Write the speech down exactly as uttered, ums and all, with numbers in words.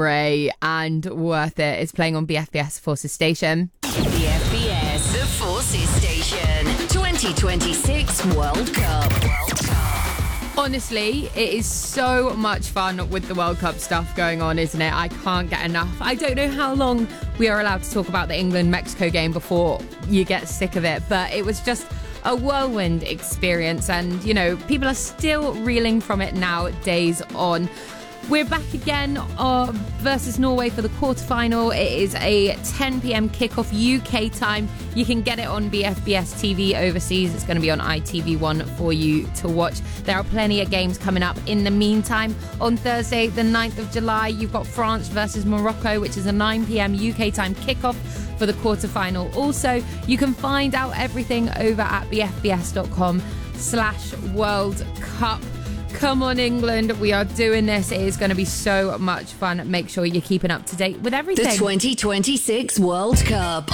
Ray and Worth It is playing on B F B S Forces Station. B F B S, the Forces Station, twenty twenty-six World Cup. World Cup. Honestly, it is so much fun with the World Cup stuff going on, isn't it? I can't get enough. I don't know how long we are allowed to talk about the England-Mexico game before you get sick of it, but it was just a whirlwind experience, and, you know, people are still reeling from it now, days on. We're back again uh, versus Norway for the quarterfinal. It is a ten p.m. kickoff U K time. You can get it on B F B S T V overseas. It's going to be on I T V one for you to watch. There are plenty of games coming up in the meantime. On Thursday, the ninth of July, you've got France versus Morocco, which is a nine p.m. U K time kickoff for the quarterfinal. Also, you can find out everything over at bfbs.com slash World Cup. Come on, England. We are doing this. It is going to be so much fun. Make sure you're keeping up to date with everything. The twenty twenty-six World Cup.